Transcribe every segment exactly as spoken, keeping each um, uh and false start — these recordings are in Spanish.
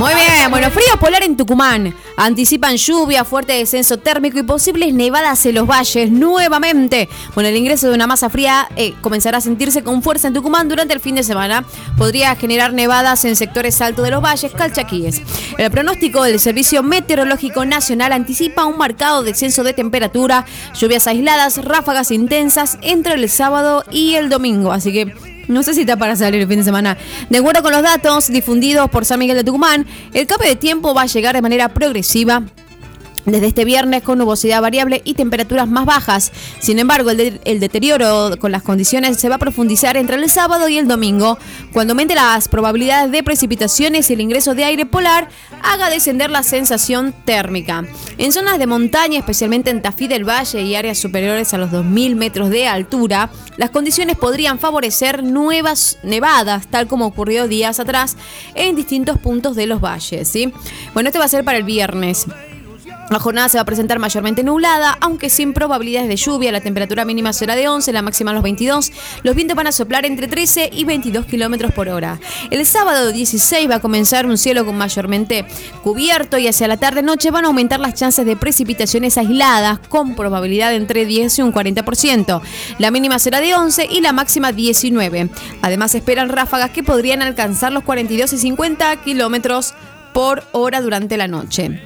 Muy bien, bueno, frío polar en Tucumán. Anticipan lluvia, fuerte descenso térmico y posibles nevadas en los valles nuevamente. Bueno, el ingreso de una masa fría eh, comenzará a sentirse con fuerza en Tucumán durante el fin de semana. Podría generar nevadas en sectores altos de los valles calchaquíes. El pronóstico del Servicio Meteorológico Nacional anticipa un marcado descenso de temperatura, lluvias aisladas, ráfagas intensas entre el sábado y el domingo. Así que no sé si está para salir el fin de semana. De acuerdo con los datos difundidos por San Miguel de Tucumán, el cambio de tiempo va a llegar de manera progresiva desde este viernes con nubosidad variable y temperaturas más bajas. Sin embargo, el, de, el deterioro con las condiciones se va a profundizar entre el sábado y el domingo, cuando aumente las probabilidades de precipitaciones y el ingreso de aire polar haga descender la sensación térmica. En zonas de montaña, especialmente en Tafí del Valle y áreas superiores a los dos mil metros de altura, las condiciones podrían favorecer nuevas nevadas, tal como ocurrió días atrás en distintos puntos de los valles, ¿sí? Bueno, esto va a ser para el viernes. La jornada se va a presentar mayormente nublada, aunque sin probabilidades de lluvia. La temperatura mínima será de once, la máxima los veintidós. Los vientos van a soplar entre trece y veintidós kilómetros por hora. El sábado dieciséis va a comenzar un cielo con mayormente cubierto y hacia la tarde-noche van a aumentar las chances de precipitaciones aisladas con probabilidad de entre diez y un cuarenta por ciento. La mínima será de once y la máxima diecinueve. Además, se esperan ráfagas que podrían alcanzar los cuarenta y dos y cincuenta kilómetros por hora durante la noche.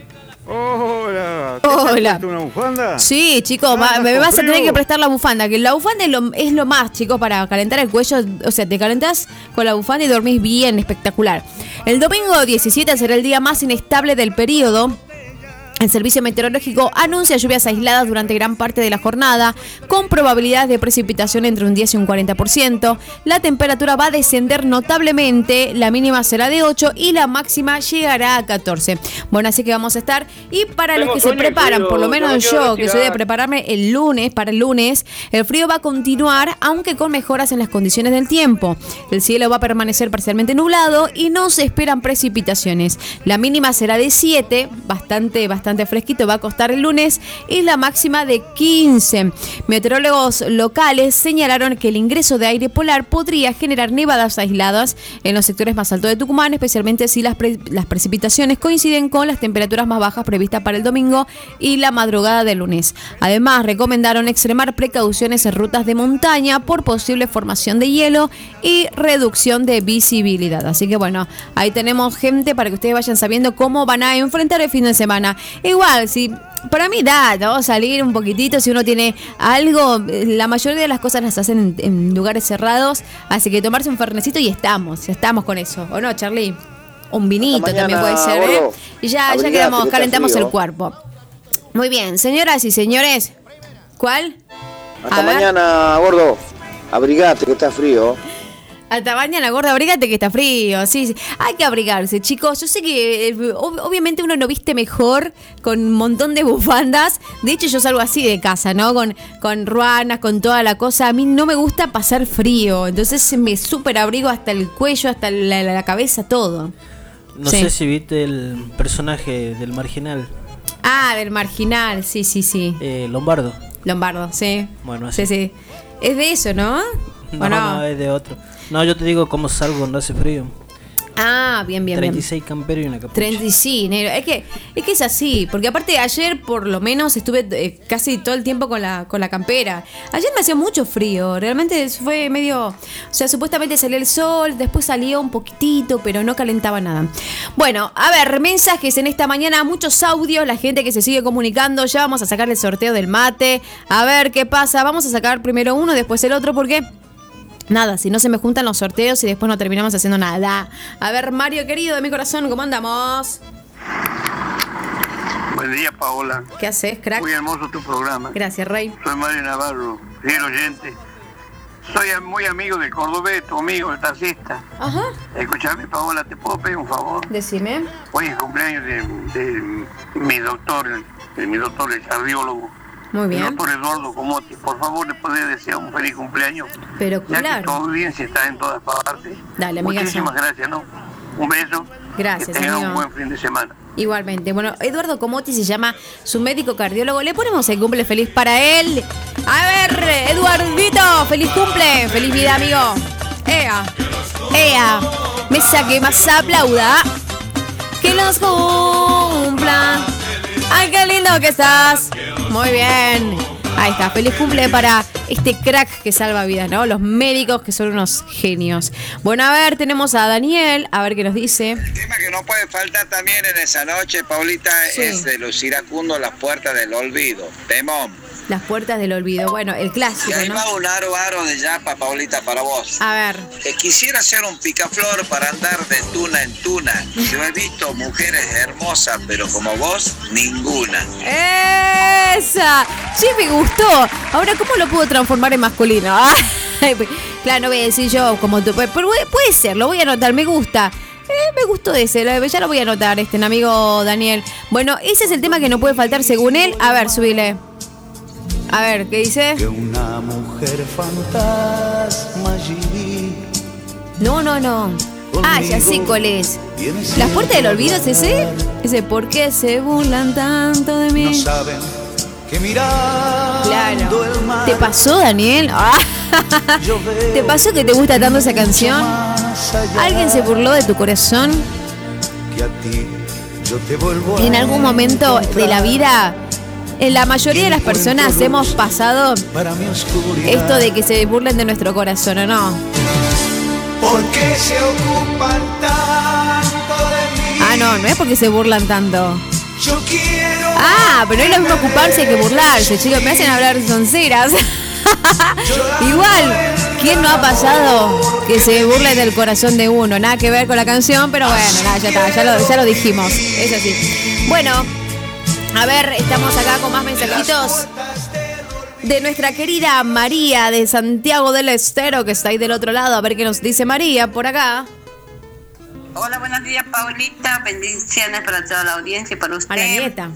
Hola. Hola. ¿Una bufanda? Sí, chicos, Ah, va, me vas a frío. tener que prestar la bufanda. Que la bufanda es lo, es lo más, chicos, para calentar el cuello. O sea, te calentás con la bufanda y dormís bien, espectacular. El domingo diecisiete será el día más inestable del periodo. El Servicio Meteorológico anuncia lluvias aisladas durante gran parte de la jornada, con probabilidades de precipitación entre un diez y un cuarenta por ciento. La temperatura va a descender notablemente, la mínima será de ocho y la máxima llegará a catorce. Bueno, así que vamos a estar. Y para Tengo los que se sueño y preparan, frío, por lo yo menos me yo, quiero que soy de retirar. prepararme el lunes, para el lunes, el frío va a continuar, aunque con mejoras en las condiciones del tiempo. El cielo va a permanecer parcialmente nublado y no se esperan precipitaciones. La mínima será de siete, bastante, bastante fresquito, va a costar el lunes, y la máxima de quince. Meteorólogos locales señalaron que el ingreso de aire polar podría generar nevadas aisladas en los sectores más altos de Tucumán, especialmente si las, pre- las precipitaciones coinciden con las temperaturas más bajas previstas para el domingo y la madrugada del lunes. Además, recomendaron extremar precauciones en rutas de montaña por posible formación de hielo y reducción de visibilidad. Así que bueno, ahí tenemos gente para que ustedes vayan sabiendo cómo van a enfrentar el fin de semana. Igual, si para mí da, ¿no? Salir un poquitito, si uno tiene algo, la mayoría de las cosas las hacen en, en lugares cerrados, así que tomarse un fernecito y estamos, ya estamos con eso, ¿o no, Charly? Un vinito Hasta también mañana, puede ser, ¿eh? gordo. Y ya, ya Abrigate, quedamos, que está calentamos frío. el cuerpo. Muy bien, señoras y señores, ¿cuál? Hasta A ver. mañana, gordo. Abrigate, que está frío. Hasta mañana, gorda, abrígate que está frío. Sí, sí, hay que abrigarse, chicos. Yo sé que eh, ob- obviamente uno no viste mejor con un montón de bufandas. De hecho, yo salgo así de casa, ¿no? Con, con ruanas, con toda la cosa. A mí no me gusta pasar frío. Entonces me súper abrigo hasta el cuello, hasta la, la cabeza, todo. No Sí. sé si viste el personaje del Marginal, Ah, del Marginal, sí, sí, sí. eh, Lombardo. Lombardo, sí. Bueno, Sí, así. sí. Es de eso, ¿no? No, ¿O no? no, es de otro. No, yo te digo cómo salgo cuando hace frío. Ah, bien, bien, bien. treinta y seis camperos y una capucha. treinta y sí, negro. Es que, es que es así, porque aparte ayer por lo menos estuve eh, casi todo el tiempo con la, con la campera. Ayer me hacía mucho frío, realmente fue medio, o sea, supuestamente salía el sol, después salió un poquitito, pero no calentaba nada. Bueno, a ver, mensajes en esta mañana, muchos audios, la gente que se sigue comunicando, ya vamos a sacar el sorteo del mate, a ver qué pasa, vamos a sacar primero uno, después el otro, porque nada, si no se me juntan los sorteos y después no terminamos haciendo nada. A ver, Mario querido de mi corazón, ¿cómo andamos? Buen día, Paola. ¿Qué haces, crack? Muy hermoso tu programa. Gracias, Rey. Soy Mario Navarro, fiel oyente. Soy muy amigo del cordobés, tu amigo, el taxista. Ajá. Escúchame, Paola, ¿te puedo pedir un favor? Decime. Hoy es el cumpleaños de, de mi doctor, el- de mi doctor, el cardiólogo. Muy El bien. doctor Eduardo Comotti. Por favor, le podés desear un feliz cumpleaños. Pero Ya que tu claro. audiencia está en todas partes. Dale, amigazo. Muchísimas gracias, ¿no? Un beso. Gracias, Que tengan amigo. un buen fin de semana. Igualmente. Bueno, Eduardo Comotti se llama su médico cardiólogo. Le ponemos el cumple feliz para él. A ver, Eduardito, feliz cumple. Feliz vida, amigo. Ea. Ea. Mesa que más aplauda. Que los cumplan. ¡Ay, qué lindo que estás! Muy bien. Ahí está, feliz cumple para este crack que salva vidas, ¿no? Los médicos que son unos genios. Bueno, a ver, tenemos a Daniel, a ver qué nos dice. El tema que no puede faltar también en esa noche, Paulita, Sí. es de los iracundos, Las Puertas del Olvido. Temón. Las puertas del olvido. Bueno, el Y clásico, ahí ¿no? va un aro aro de yapa, Paulita, para vos. A ver. Que quisiera ser un picaflor para andar de tuna en tuna. Yo he visto mujeres hermosas, pero como vos, ninguna. ¡Esa! Sí, me gustó. Ahora, ¿cómo lo puedo transformar en masculino? Claro, no voy a decir yo como tú, pero puede, puede ser, lo voy a anotar, me gusta. Eh, me gustó ese, ya lo voy a anotar, este, amigo Daniel. Bueno, ese es el tema que no puede faltar según él. A ver, subile. A ver, ¿qué dice? Que una mujer fantasma allí. No, no, no. Ah, ya sé cuál es. ¿Las puertas del olvido es ese? Ese, ¿por qué se burlan tanto de mí? No saben que mirando Claro. el mar. ¿Te pasó, Daniel? Ah. Yo veo ¿Te pasó que te gusta tanto esa canción? más allá ¿Alguien se burló de tu corazón? que a ti yo te vuelvo a En algún momento de la vida, en la mayoría de las personas hemos pasado para mi oscuridad. esto de que se burlen de nuestro corazón, ¿o no? ¿Por qué se ocupan tanto de mí? Ah, no, no es porque se burlan tanto. Yo quiero. Ah, pero no es lo mismo ocuparse que burlarse, chicos, me hacen hablar sonceras. Igual, ¿quién no ha pasado que se burlen del corazón de uno? Nada que ver con la canción, pero bueno, nada, ya está, ya lo, ya lo dijimos, es así. Bueno, a ver, estamos acá con más mensajitos de nuestra querida María de Santiago del Estero, que está ahí del otro lado. A ver qué nos dice María por acá. Hola, buenos días, Paulita. Bendiciones para toda la audiencia y para usted. A la nieta.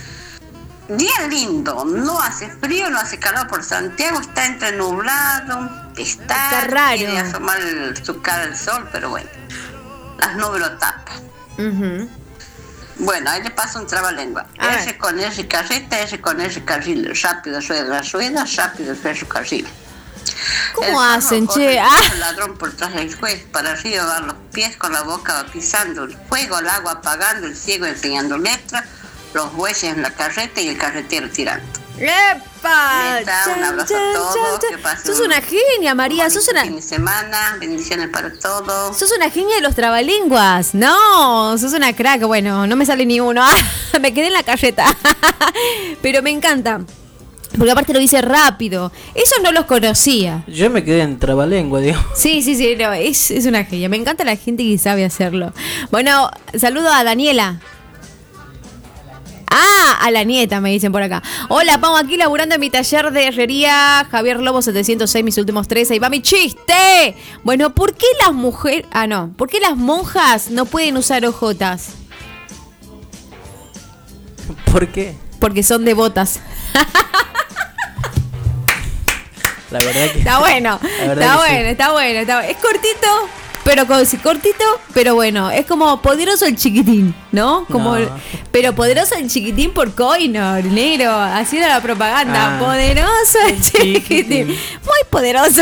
Día lindo, no hace frío, no hace calor por Santiago, está entre nublado, está, Está raro. quiere asomar el- su cara al sol, pero bueno, las nubes lo tapan. Ujú. Bueno, ahí le pasa un trabalengua. A ver. S con S carreta, S con S carril, rápido suena la rueda, rápido suena su carril. ¿Cómo El zorro hacen, corre che? como Ah. el ladrón por tras del juez, para arriba dar los pies con la boca pisando el fuego, el agua apagando, el ciego enseñando letra, los bueyes en la carreta y el carretero tirando. ¡Epa! Neta, un abrazo a todos, que pasen Sos una genia, María, bonito sos una... fin de semana, bendiciones para todos. Sos una genia de los trabalenguas. No, sos una crack. Bueno, no me sale ni uno. Me quedé en la carreta. Pero me encanta. Porque aparte lo dice rápido. Esos no los conocía. Yo me quedé en trabalengua, digamos. Sí, sí, sí, no, es, es una genia. Me encanta la gente que sabe hacerlo. Bueno, saludo a Daniela. Ah, a la nieta, me dicen por acá. Hola, Pau, aquí laburando en mi taller de herrería. Javier Lobo setecientos seis, mis últimos tres. Ahí va mi chiste. Bueno, ¿por qué las mujeres... Ah, no. ¿Por qué las monjas no pueden usar ojotas? ¿Por qué? Porque son devotas. La verdad que... Está bueno, La verdad está que bueno, sí. está bueno, está bueno. Es cortito, pero con, sí, cortito, pero bueno. Es como poderoso el chiquitín, ¿no? Como No. el- pero poderoso el chiquitín por Coinor, negro. Así era la propaganda. Ah. Poderoso el El chiquitín. chiquitín. Muy poderoso.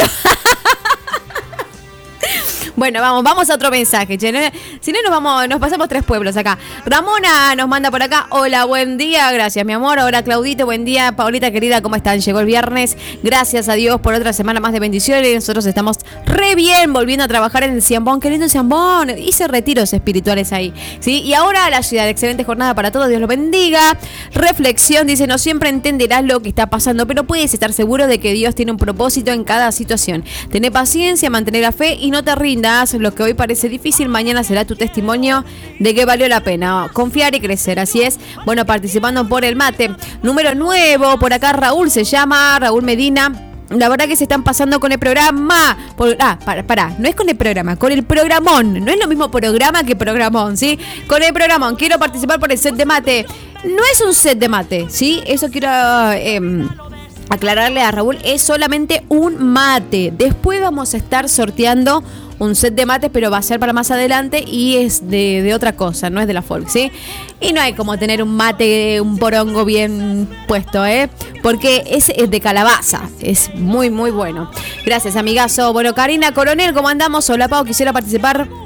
Bueno, vamos, vamos a otro mensaje, che. No- Si no, nos vamos, nos pasamos tres pueblos acá. Ramona nos manda por acá. Hola, buen día. Gracias, mi amor. Hola, Claudito. Buen día. Paulita, querida, ¿cómo están? Llegó el viernes. Gracias a Dios por otra semana más de bendiciones. Nosotros estamos re bien volviendo a trabajar en el Ciambón. Qué lindo Ciambón. Hice retiros espirituales ahí. ¿Sí? Y ahora a la ciudad. Excelente jornada para todos. Dios los bendiga. Reflexión. Dice, no siempre entenderás lo que está pasando, pero puedes estar seguro de que Dios tiene un propósito en cada situación. Tené paciencia, mantener la fe y no te rindas. Lo que hoy parece difícil, mañana será tu testimonio de que valió la pena. Confiar y crecer, así es. Bueno, participando por el mate. Número nuevo, por acá Raúl se llama, Raúl Medina. La verdad que se están pasando con el programa. Por, ah, para, para, no es con el programa, con el programón. No es lo mismo programa que programón, ¿sí? Con el programón. Quiero participar por el set de mate. No es un set de mate, ¿sí? Eso quiero... Eh, aclararle a Raúl, es solamente un mate. Después vamos a estar sorteando un set de mates, pero va a ser para más adelante y es de, de otra cosa, no es de la folk, ¿sí? Y no hay como tener un mate, un porongo bien puesto, ¿eh? Porque es, es de calabaza, es muy, muy bueno. Gracias, amigazo. Bueno, Karina Coronel, ¿cómo andamos? Hola, Pau, quisiera participar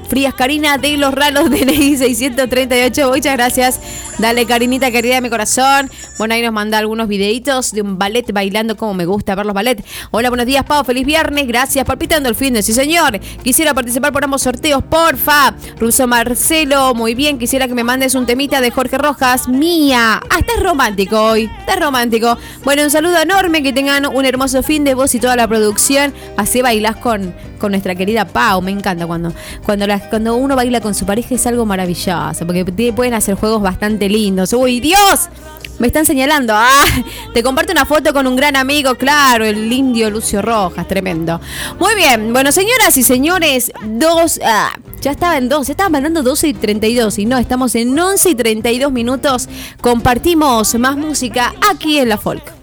frías. Karina de los Ralos de N I seiscientos treinta y ocho. Muchas gracias. Dale, Karinita, querida de mi corazón. Bueno, ahí nos manda algunos videitos de un ballet bailando, como me gusta ver los ballet. Hola, buenos días, Pau. Feliz viernes. Gracias. Palpitando el fin de sí, señor. Quisiera participar por ambos sorteos, porfa. Ruso Marcelo, muy bien. Quisiera que me mandes un temita de Jorge Rojas. Mía. Ah, estás romántico hoy. Estás romántico. Bueno, un saludo enorme. Que tengan un hermoso fin de vos y toda la producción. Así bailás con, con nuestra querida Pau. Me encanta cuando, cuando, la, cuando uno baila con su pareja, es algo maravilloso. Porque pueden hacer juegos bastante lindos. ¡Uy, Dios! Me están señalando. Ah, te comparto una foto con un gran amigo, claro, el indio Lucio Rojas, tremendo. Muy bien, bueno, señoras y señores, dos, ah, ya estaba en dos, estaban mandando doce y treinta y dos y no, estamos en once y treinta y dos minutos. Compartimos más música aquí en La Folk.